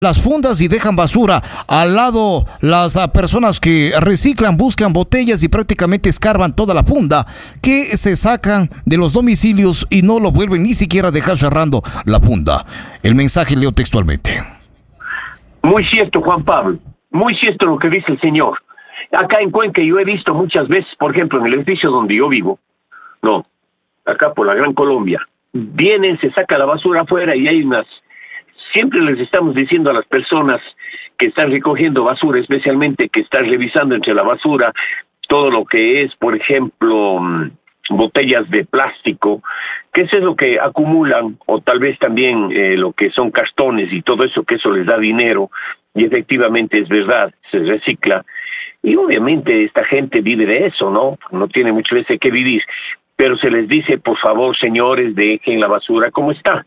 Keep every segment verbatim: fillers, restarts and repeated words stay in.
las fundas y dejan basura. Al lado, las uh, personas que reciclan buscan botellas y prácticamente escarban toda la funda que se sacan de los domicilios y no lo vuelven ni siquiera a dejar cerrando la funda. El mensaje leo textualmente. Muy cierto, Juan Pablo. Muy cierto lo que dice el señor. Acá en Cuenca yo he visto muchas veces, por ejemplo, en el edificio donde yo vivo, no, acá por la Gran Colombia, vienen, se saca la basura afuera y hay unas... Siempre les estamos diciendo a las personas que están recogiendo basura, especialmente que están revisando entre la basura todo lo que es, por ejemplo, botellas de plástico, que eso es lo que acumulan, o tal vez también eh, lo que son cartones y todo eso, que eso les da dinero, y efectivamente es verdad, se recicla. Y obviamente esta gente vive de eso, ¿no? No tiene muchas veces que vivir, pero se les dice, por favor, señores, dejen la basura como está.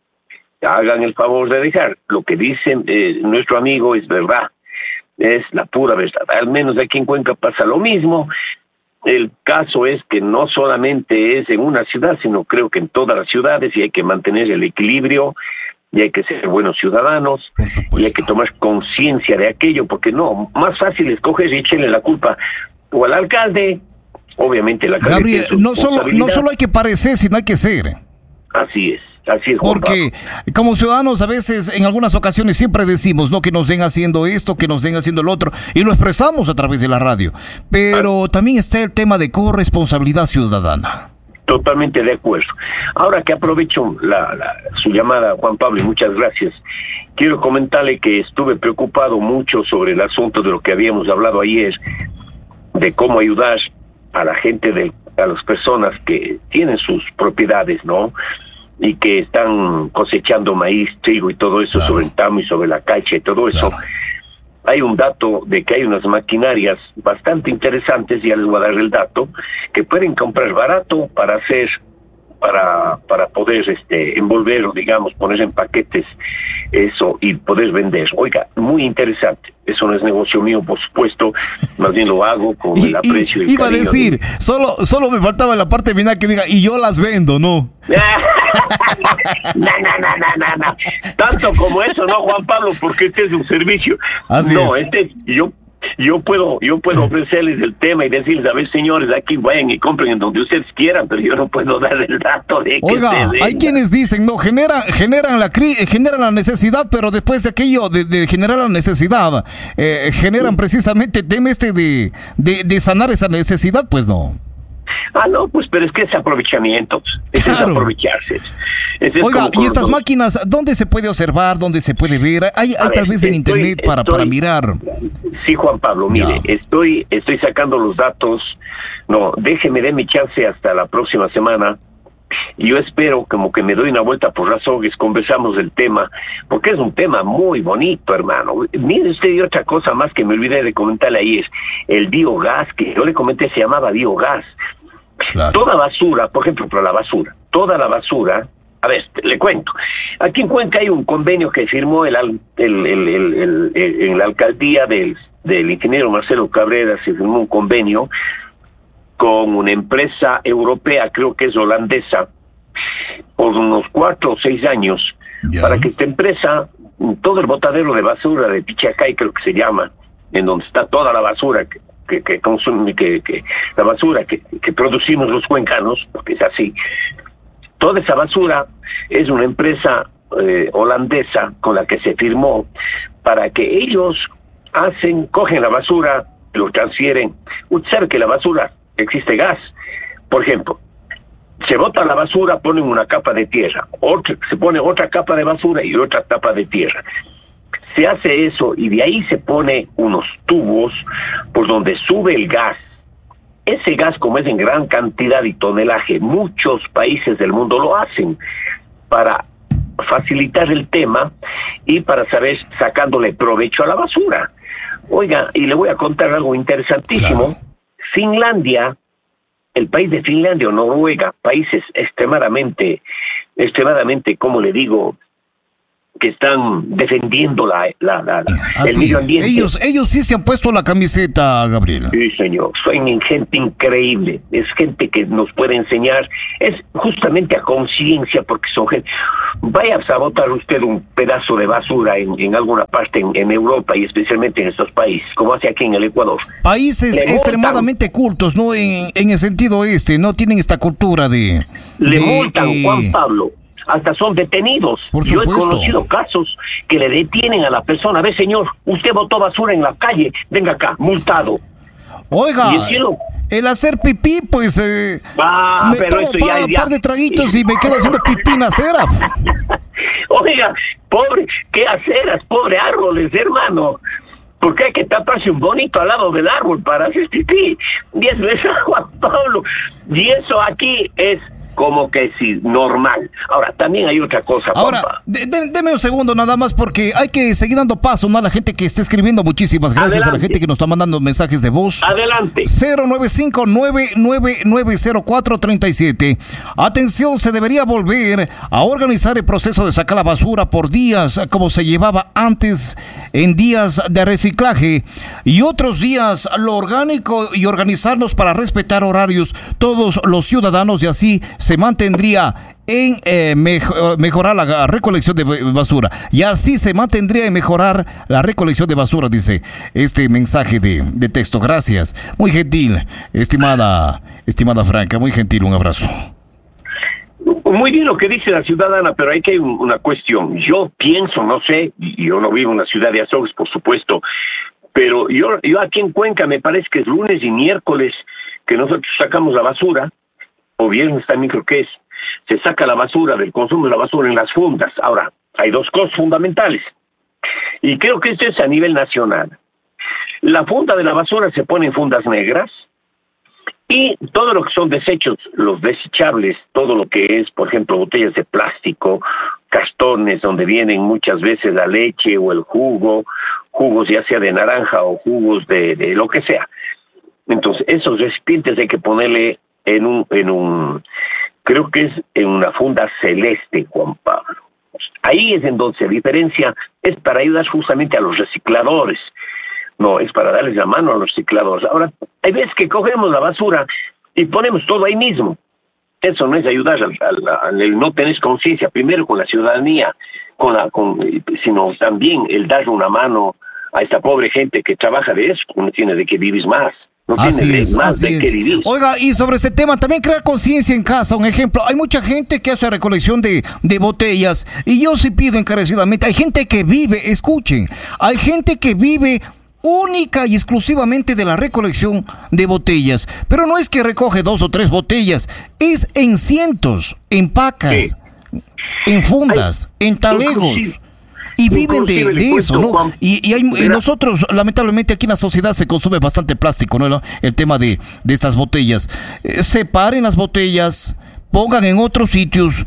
Hagan el favor de dejar. Lo que dice eh, nuestro amigo es verdad, es la pura verdad. Al menos aquí en Cuenca pasa lo mismo. El caso es que no solamente es en una ciudad, sino creo que en todas las ciudades, y hay que mantener el equilibrio, y hay que ser buenos ciudadanos, y hay que tomar conciencia de aquello, porque no, más fácil es coger y echarle la culpa o al alcalde, obviamente el alcalde. Gabriel, no solo, no solo hay que parecer, sino hay que ser. Así es. Así es, Juan Porque Pablo. Como ciudadanos a veces, en algunas ocasiones siempre decimos, no, que nos den haciendo esto, que nos den haciendo lo otro, y lo expresamos a través de la radio. Pero ah. también está el tema de corresponsabilidad ciudadana. Totalmente de acuerdo. Ahora que aprovecho la, la, su llamada, Juan Pablo, y muchas gracias, quiero comentarle que estuve preocupado mucho sobre el asunto de lo que habíamos hablado ayer, de cómo ayudar a la gente, de, a las personas que tienen sus propiedades, ¿no?, y que están cosechando maíz, trigo y todo eso, claro, sobre el tamo y sobre la cacha y todo eso. Claro. Hay un dato de que hay unas maquinarias bastante interesantes, ya les voy a dar el dato, que pueden comprar barato para hacer, para para poder este envolver o digamos poner en paquetes eso y poder vender. Oiga, muy interesante. Eso no es negocio mío, por supuesto, más bien lo hago con y, el aprecio y, y el iba a decir, de... solo solo me faltaba la parte final que diga, y yo las vendo, ¿no? no, no, no, no, no, no. Tanto como eso, no, Juan Pablo, porque este es un servicio. Así no, es. este yo yo puedo yo puedo ofrecerles el tema y decirles, a ver, señores, aquí vayan y compren en donde ustedes quieran, pero yo no puedo dar el dato de que Oiga, hay quienes dicen, no, generan generan la cri generan la necesidad, pero después de aquello de, de generar la necesidad, eh, generan precisamente tema este de, de, de sanar esa necesidad, pues no. Ah, no, pues, pero es que es aprovechamiento, es claro. aprovecharse. Ese Oiga, es y estas los... máquinas, ¿dónde se puede observar? ¿Dónde se puede ver? ¿Hay, hay tal ver, vez en estoy, internet para, estoy, para mirar? Sí, Juan Pablo, mire, ya. estoy estoy sacando los datos. No, déjeme, déme chance hasta la próxima semana. Y yo espero como que me doy una vuelta por Razogues, conversamos del tema, porque es un tema muy bonito, hermano. Mire usted, y otra cosa más que me olvidé de comentarle ahí es el biogás, que yo le comenté, se llamaba biogás. Claro. Toda basura, por ejemplo, para la basura, toda la basura, a ver, le cuento, aquí en Cuenca hay un convenio que firmó el, el, el, el, el, el en la alcaldía del, del ingeniero Marcelo Cabrera, se firmó un convenio con una empresa europea, creo que es holandesa, por unos cuatro o seis años, yeah. para que esta empresa, todo el botadero de basura de Pichacay, creo que se llama, en donde está toda la basura que que que consume, que, que la basura que, que producimos los cuencanos, porque es así, toda esa basura es una empresa eh, holandesa con la que se firmó para que ellos hacen, cogen la basura, lo transfieren. Usted sabe que la basura existe gas, por ejemplo, se bota la basura, ponen una capa de tierra, otra, se pone otra capa de basura y otra capa de tierra. Se hace eso y de ahí se pone unos tubos por donde sube el gas. Ese gas, como es en gran cantidad y tonelaje, muchos países del mundo lo hacen para facilitar el tema y para saber sacándole provecho a la basura. Oiga, y le voy a contar algo interesantísimo. Claro. Finlandia, el país de Finlandia o Noruega, países extremadamente, extremadamente, ¿cómo le digo?, que están defendiendo la, la, la, ah, el sí. medio ambiente. Ellos, ellos sí se han puesto la camiseta, Gabriel. Sí, señor. Son gente increíble. Es gente que nos puede enseñar, es justamente a conciencia, porque son gente. Vaya a sabotar usted un pedazo de basura en, en alguna parte en, en Europa y especialmente en estos países, como hace aquí en el Ecuador. Países Le extremadamente multan. cultos, ¿no? En, en el sentido este, no tienen esta cultura de... Le de, multan, eh, Juan Pablo. Hasta son detenidos. Por Yo he supuesto. conocido casos que le detienen a la persona. Ve, señor, usted botó basura en la calle, venga acá, multado. Oiga, Y el cielo- el hacer pipí, pues... Eh, Ah, me pero tomo eso pa- ya- un ya. par de traguitos y me quedo haciendo pipí en la acera. Oiga, pobre, qué aceras, pobre árboles, hermano. Porque hay que taparse un bonito al lado del árbol para hacer pipí. Diez veces a Juan Pablo. Y eso aquí es como que sí, normal. Ahora, también hay otra cosa, Ahora, Juanpa. de- de- deme un segundo nada más porque hay que seguir dando paso, ¿no? A la gente que está escribiendo. Muchísimas gracias Adelante. a la gente que nos está mandando mensajes de voz. Adelante. cero nueve cinco nueve nueve nueve cero cuatro tres siete. Atención, se debería volver a organizar el proceso de sacar la basura por días, como se llevaba antes en días de reciclaje, y otros días lo orgánico, y organizarnos para respetar horarios todos los ciudadanos, y así se mantendría en eh, mejo- mejorar la recolección de basura. Y así se mantendría en mejorar la recolección de basura, dice este mensaje de, de texto. Gracias. Muy gentil, estimada, estimada Franca, muy gentil, un abrazo. Muy bien lo que dice la ciudadana, pero hay que hay un- una cuestión. Yo pienso, no sé, y yo no vivo en la ciudad de Azogues, por supuesto, pero yo, yo aquí en Cuenca me parece que es lunes y miércoles que nosotros sacamos la basura, o viernes también creo que es, se saca la basura del consumo de la basura en las fundas. Ahora, hay dos cosas fundamentales, y creo que esto es a nivel nacional. La funda de la basura se pone en fundas negras, y todo lo que son desechos, los desechables, todo lo que es, por ejemplo, botellas de plástico, cartones donde vienen muchas veces la leche o el jugo, jugos ya sea de naranja o jugos de, de lo que sea. Entonces, esos recipientes hay que ponerle en un, en un, creo que es en una funda celeste, Juan Pablo. Ahí es en donde se diferencia, es para ayudar justamente a los recicladores. No, es para darles la mano a los recicladores. Ahora, hay veces que cogemos la basura y ponemos todo ahí mismo. Eso no es ayudar al, al, al- al no tener conciencia, primero con la ciudadanía, con la, con, sino también el darle una mano a esta pobre gente que trabaja de eso, no tiene de qué vivir más. No Así tiene de es, más así de qué es. vivir. Oiga, y sobre este tema, también crear conciencia en casa. Un ejemplo, hay mucha gente que hace recolección de, de botellas, y yo sí pido encarecidamente, hay gente que vive, escuchen, hay gente que vive única y exclusivamente de la recolección de botellas, pero no es que recoge dos o tres botellas, es en cientos, en pacas, en fundas, en talegos. inclusive- Y viven de, inclusive le de eso, cuento, ¿no? Juan, Y, y, hay, y mira. nosotros, lamentablemente, aquí en la sociedad se consume bastante plástico, ¿no? El tema de, de estas botellas. Eh, separen las botellas, pongan en otros sitios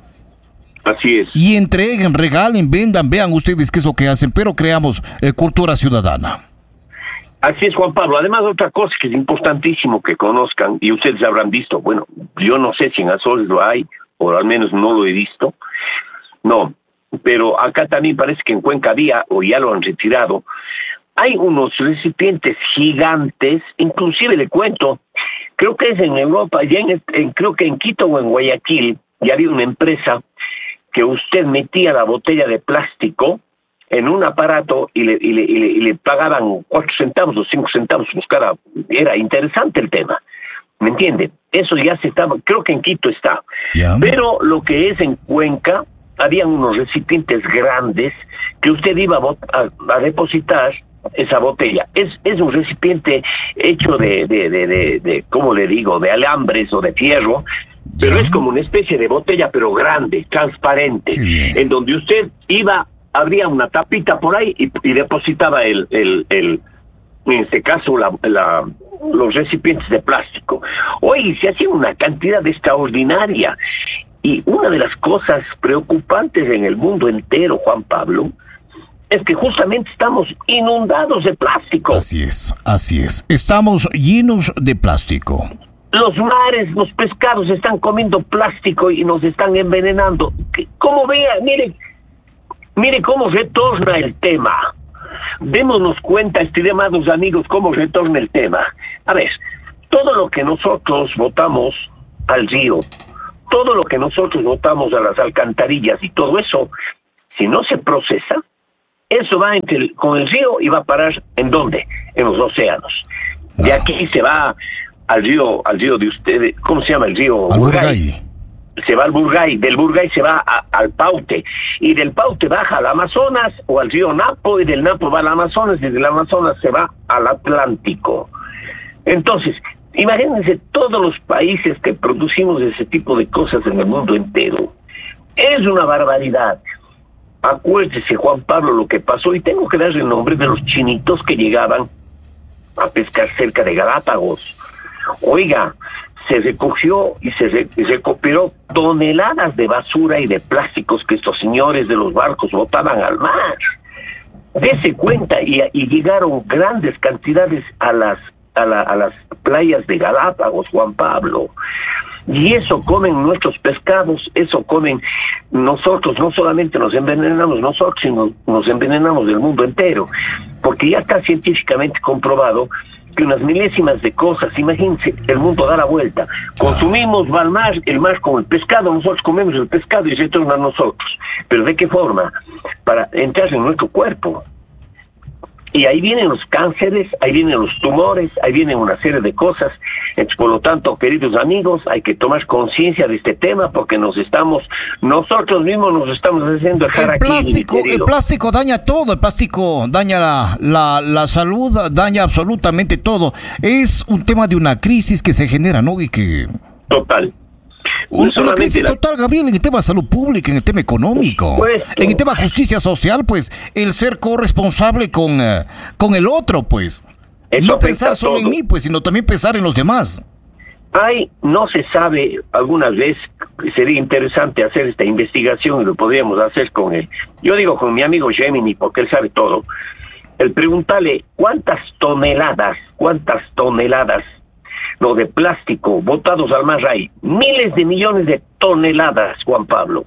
Así es. y entreguen, regalen, vendan, vean ustedes qué es lo que hacen, pero creamos eh, cultura ciudadana. Así es, Juan Pablo. Además, otra cosa que es importantísimo que conozcan, y ustedes habrán visto, bueno, yo no sé si en Azores lo hay, o al menos no lo he visto, no, pero acá también parece que en Cuenca había, o ya lo han retirado, hay unos recipientes gigantes, inclusive le cuento, creo que es en Europa, ya en, en- creo que en Quito o en Guayaquil, ya había una empresa que usted metía la botella de plástico en un aparato y le, y le, y le, y le pagaban cuatro centavos o cinco centavos por cada. Era interesante el tema, ¿me entiende? Eso ya se estaba, creo que en Quito está. Ya. Pero lo que es en Cuenca, habían unos recipientes grandes que usted iba a, bot- a, a depositar esa botella. Es, es un recipiente hecho de, de, de, de, de, ¿cómo le digo?, de alambres o de fierro, pero Ya. es como una especie de botella, pero grande, transparente, Qué bien. en donde usted iba, abría una tapita por ahí y, y depositaba el, el, el, en este caso, la, la, los recipientes de plástico. Oye, se hacía una cantidad extraordinaria. Y una de las cosas preocupantes en el mundo entero, Juan Pablo, es que justamente estamos inundados de plástico. Así es, así es. Estamos llenos de plástico. Los mares, los pescados están comiendo plástico y nos están envenenando. ¿Cómo vean? Miren, Mire cómo retorna el tema. Démonos cuenta, estimados amigos, cómo retorna el tema. A ver, todo lo que nosotros votamos al río, todo lo que nosotros votamos a las alcantarillas y todo eso, si no se procesa, eso va entre el, con el río y va a parar ¿en dónde? En los océanos. De aquí se va al río, al río de ustedes, ¿cómo se llama el río? Al Burgay. Se va al Burgay, del Burgay se va a, al Paute, y del Paute baja al Amazonas o al río Napo, y del Napo va al Amazonas, y del Amazonas se va al Atlántico. Entonces, imagínense todos los países que producimos ese tipo de cosas en el mundo entero. Es una barbaridad. Acuérdese, Juan Pablo, lo que pasó, y tengo que darle el nombre de los chinitos que llegaban a pescar cerca de Galápagos. Oiga, se recogió y se re, recuperó toneladas de basura y de plásticos que estos señores de los barcos botaban al mar. Dese cuenta, y, y llegaron grandes cantidades a las, a, la, a las playas de Galápagos, Juan Pablo. Y eso comen nuestros pescados, eso comen nosotros, no solamente nos envenenamos nosotros, sino nos envenenamos del mundo entero, porque ya está científicamente comprobado que unas milésimas de cosas, imagínense, el mundo da la vuelta. Consumimos, va al mar, el mar con el pescado, nosotros comemos el pescado y se torna a nosotros. ¿Pero de qué forma? Para entrar en nuestro cuerpo. Y ahí vienen los cánceres, ahí vienen los tumores, ahí vienen una serie de cosas. Entonces, por lo tanto, queridos amigos, hay que tomar conciencia de este tema, porque nos estamos, nosotros mismos nos estamos haciendo dejar el plástico, aquí. El plástico daña todo, el plástico daña la, la, la salud, daña absolutamente todo. Es un tema de una crisis que se genera, ¿no? Y que... Total. Un, una crisis la... total, Gabriel, en el tema de salud pública, en el tema económico, en el tema de justicia social, pues, el ser corresponsable con, uh, con el otro, pues. Eso no pensar solo todo. en mí, pues, sino también pensar en los demás. Hay, no se sabe, algunas veces sería interesante hacer esta investigación, y lo podríamos hacer con él. Yo digo con mi amigo Gemini, porque él sabe todo. El preguntarle cuántas toneladas, cuántas toneladas no, de plástico botados al mar hay. Miles de millones de toneladas, Juan Pablo.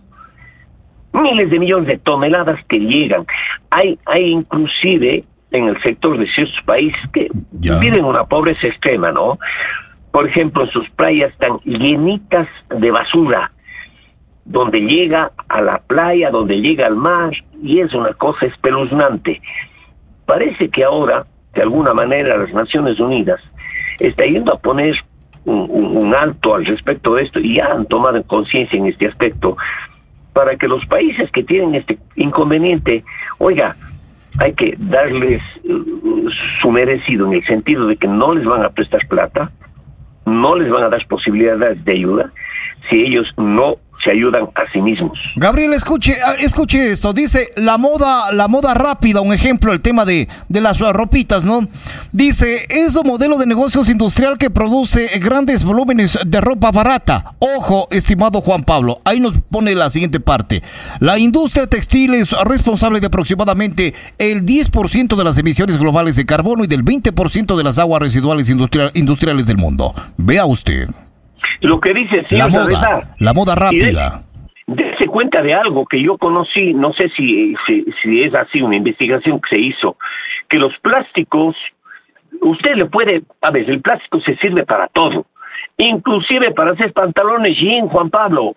Miles de millones de toneladas que llegan. Hay, hay inclusive en el sector de ciertos países que ya viven una pobreza extrema, ¿no? Por ejemplo, sus playas están llenitas de basura, donde llega a la playa, donde llega al mar, y es una cosa espeluznante. Parece que ahora, de alguna manera, las Naciones Unidas está yendo a poner un, un, un alto al respecto de esto, y ya han tomado conciencia en este aspecto, para que los países que tienen este inconveniente, oiga, hay que darles uh, su merecido, en el sentido de que no les van a prestar plata, no les van a dar posibilidades de ayuda, si ellos no se ayudan a sí mismos. Gabriel, escuche, escuche esto, dice la moda, la moda rápida, un ejemplo, el tema de, de las ropitas, ¿no? Dice, es un modelo de negocios industrial que produce grandes volúmenes de ropa barata. Ojo, estimado Juan Pablo, ahí nos pone la siguiente parte. La industria textil es responsable de aproximadamente el diez por ciento de las emisiones globales de carbono y del veinte por ciento de las aguas residuales industrial, industriales del mundo. Vea usted. Lo que dice sí, la moda, verdad. La moda rápida. Dese cuenta de algo que yo conocí, no sé si, si, si es así, una investigación que se hizo, que los plásticos, usted le puede, a ver, el plástico se sirve para todo, inclusive para hacer pantalones jean, Juan Pablo.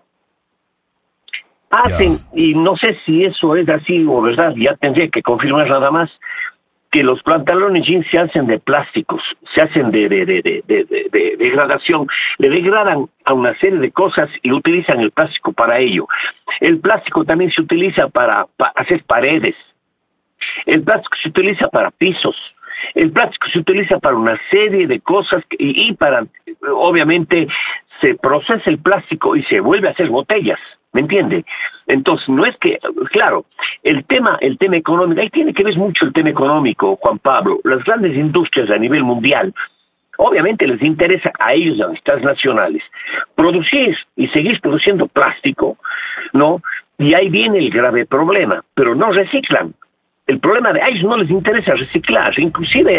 Hacen, yeah. Y no sé si eso es así o verdad, ya tendría que confirmar nada más, que los pantalones jeans se hacen de plásticos, se hacen de, de, de, de, de, de, de degradación, le degradan a una serie de cosas y utilizan el plástico para ello. El plástico también se utiliza para, para hacer paredes, el plástico se utiliza para pisos, el plástico se utiliza para una serie de cosas que, y, y para, obviamente, se procesa el plástico y se vuelve a hacer botellas. ¿Me entiende? Entonces, no es que, claro, el tema, el tema económico, ahí tiene que ver mucho el tema económico, Juan Pablo. Las grandes industrias a nivel mundial, obviamente les interesa a ellos, a las transnacionales, producir y seguir produciendo plástico, ¿no? Y ahí viene el grave problema, pero no reciclan. El problema de a ellos no les interesa reciclar, inclusive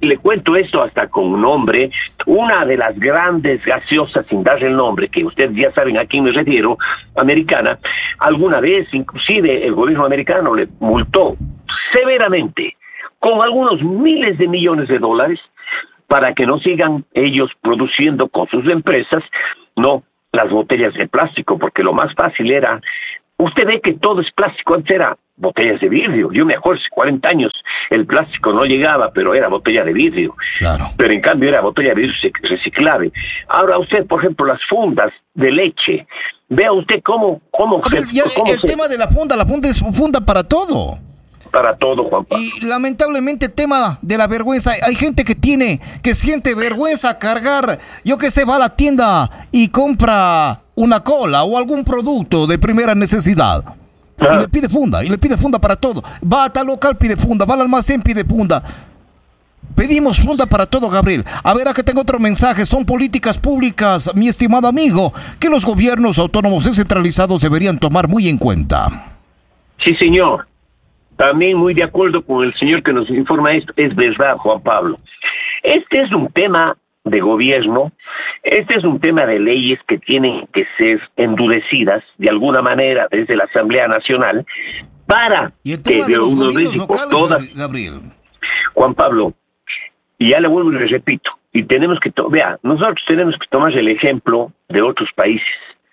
le cuento esto hasta con nombre, una de las grandes gaseosas, sin darle el nombre, que ustedes ya saben a quién me refiero, americana, alguna vez inclusive el gobierno americano le multó severamente con algunos miles de millones de dólares para que no sigan ellos produciendo con sus empresas, no, las botellas de plástico, porque lo más fácil era, usted ve que todo es plástico, antes era botellas de vidrio. Yo me acuerdo, hace cuarenta años el plástico no llegaba, pero era botella de vidrio. Claro. Pero en cambio era botella de vidrio reciclable. Ahora usted, por ejemplo, las fundas de leche, vea usted cómo... cómo, Ver, ya, cómo el se... tema de la funda, la funda es funda para todo. Para todo, Juan Pablo. Y lamentablemente el tema de la vergüenza, hay gente que tiene, que siente vergüenza cargar, yo que sé, va a la tienda y compra una cola o algún producto de primera necesidad. Y le pide funda, y le pide funda para todo. Va a tal local, pide funda, va al almacén, pide funda. Pedimos funda para todo, Gabriel. A ver, acá tengo otro mensaje. Son políticas públicas, mi estimado amigo, que los gobiernos autónomos descentralizados deberían tomar muy en cuenta. Sí, señor. También muy de acuerdo con el señor que nos informa esto. Es verdad, Juan Pablo. Este es un tema de gobierno, este es un tema de leyes que tienen que ser endurecidas de alguna manera desde la Asamblea Nacional para ¿Y el tema que de los uno gobiernos vez y por locales, todas, Gabriel? Juan Pablo, y ya le vuelvo y le repito, y tenemos que, to- vea, nosotros tenemos que tomar el ejemplo de otros países,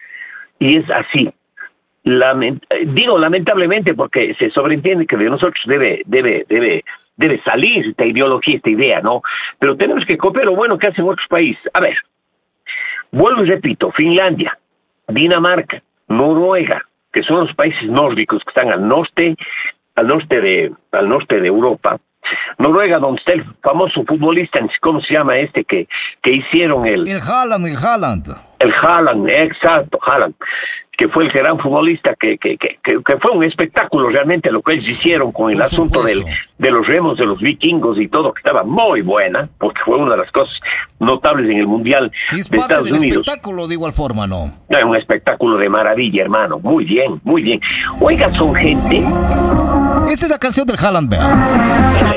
y es así. Lament- digo lamentablemente porque se sobreentiende que de nosotros debe, debe, debe, debe salir esta ideología, esta idea, ¿no? Pero tenemos que copiar lo bueno que hacen otros países. A ver, vuelvo y repito, Finlandia, Dinamarca, Noruega, que son los países nórdicos que están al norte, al norte de, al norte de Europa. Noruega, donde está el famoso futbolista, ¿cómo se llama este que, que hicieron el... El Haaland, el Haaland. El Haaland, exacto, Haaland, que fue el gran futbolista, que, que, que, que fue un espectáculo realmente lo que ellos hicieron con el Por asunto del, de los remos de los vikingos y todo, que estaba muy buena, porque fue una de las cosas notables en el Mundial Que es de parte Estados del Unidos. espectáculo de igual forma, ¿no? Es un espectáculo de maravilla, hermano, muy bien, muy bien. Oiga, son gente... Esta es la canción del Haaland, vea.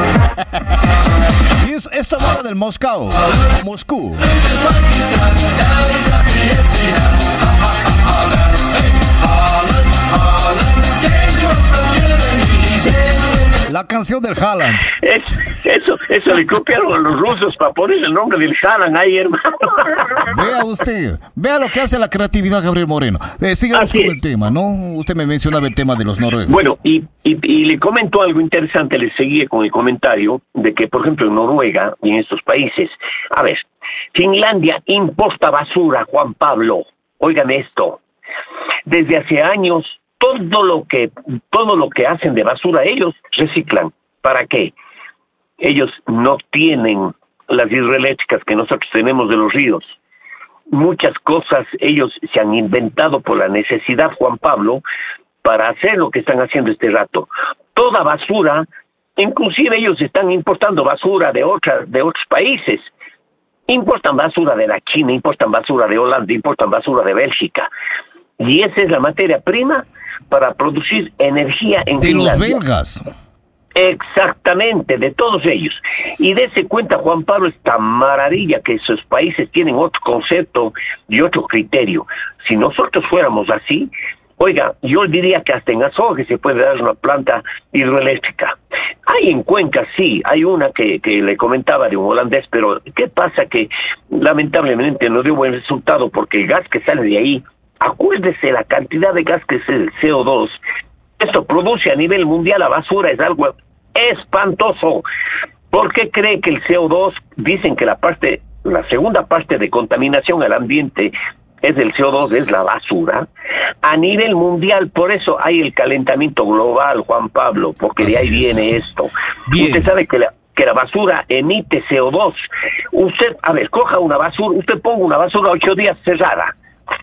Y es esta bala del Moscú. Moscú. La canción del Haaland. Es, eso, eso le copiaron a los rusos para poner el nombre del Haaland ahí, hermano. Vea usted, vea lo que hace la creatividad, Gabriel Moreno. Eh, sigamos Así con es. el tema, ¿no? Usted me mencionaba el tema de los noruegos. Bueno, y, y, y le comento algo interesante, le seguí con el comentario de que, por ejemplo, en Noruega y en estos países, a ver, Finlandia importa basura, Juan Pablo, oigan esto, desde hace años todo lo que todo lo que hacen de basura ellos reciclan. ¿Para qué? Ellos no tienen las hidroeléctricas que nosotros tenemos de los ríos. Muchas cosas ellos se han inventado por la necesidad, Juan Pablo, para hacer lo que están haciendo este rato. Toda basura, inclusive ellos están importando basura de otras de otros países. Importan basura de la China, importan basura de Holanda, importan basura de Bélgica. Y esa es la materia prima para producir energía en de Finlandia. los belgas. Exactamente, de todos ellos. Y dése cuenta, Juan Pablo, esta maravilla que esos países tienen otro concepto y otro criterio. Si nosotros fuéramos así, oiga, yo diría que hasta en Azogues se puede dar una planta hidroeléctrica. Hay en Cuenca, sí, hay una que, que le comentaba de un holandés, pero ¿qué pasa? Que lamentablemente no dio buen resultado porque el gas que sale de ahí, acuérdese la cantidad de gas que es el C O dos, esto produce a nivel mundial la basura, es algo espantoso. ¿Por qué cree que el C O dos, dicen que la parte, la segunda parte de contaminación al ambiente es el C O dos, es la basura? A nivel mundial, por eso hay el calentamiento global, Juan Pablo, porque Así de ahí es. viene esto. Bien. Usted sabe que la, que la basura emite C O dos. Usted, a ver, coja una basura, usted ponga una basura ocho días cerrada.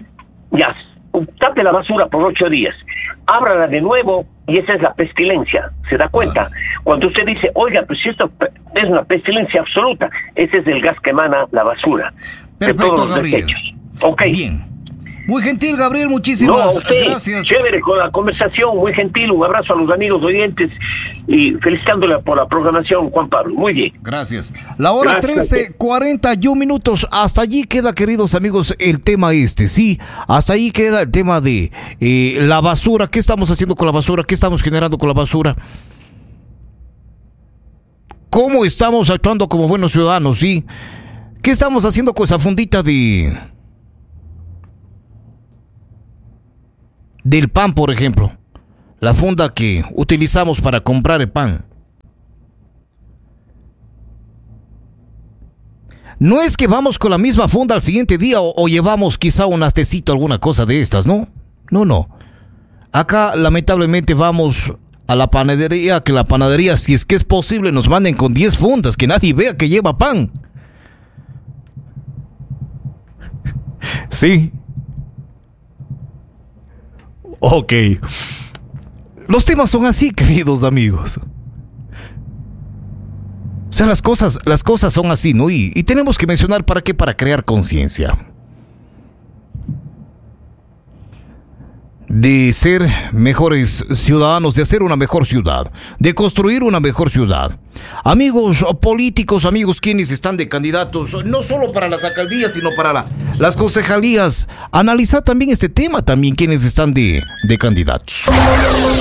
Ya, tape la basura por ocho días, ábrala de nuevo y esa es la pestilencia, ¿se da cuenta? Cuando usted dice, oiga, pues si esto es una pestilencia absoluta, ese es el gas que emana la basura. Perfecto, de todos los Gabriel. desechos. Ok. Bien. Muy gentil, Gabriel, muchísimas no, usted, gracias. Chévere con la conversación, muy gentil. Un abrazo a los amigos oyentes y felicitándole por la programación, Juan Pablo. Muy bien. Gracias. La hora trece, cuarenta y un minutos. Hasta allí queda, queridos amigos, el tema este. Sí, hasta allí queda el tema de eh, la basura. ¿Qué estamos haciendo con la basura? ¿Qué estamos generando con la basura? ¿Cómo estamos actuando como buenos ciudadanos? Sí. ¿Qué estamos haciendo con esa fundita de... del pan, por ejemplo? La funda que utilizamos para comprar el pan. No es que vamos con la misma funda al siguiente día o, o llevamos quizá un astecito, alguna cosa de estas, ¿no? No, no. Acá lamentablemente vamos a la panadería, que la panadería, si es que es posible, nos manden con diez fundas, que nadie vea que lleva pan. Sí. Ok. Los temas son así, queridos amigos. O sea, las cosas, las cosas son así, ¿no? Y, y tenemos que mencionar para qué, para crear conciencia. De ser mejores ciudadanos, de hacer una mejor ciudad, de construir una mejor ciudad. Amigos políticos, amigos quienes están de candidatos, no solo para las alcaldías, sino para la, las concejalías, analizar también este tema, también quienes están de, de candidatos.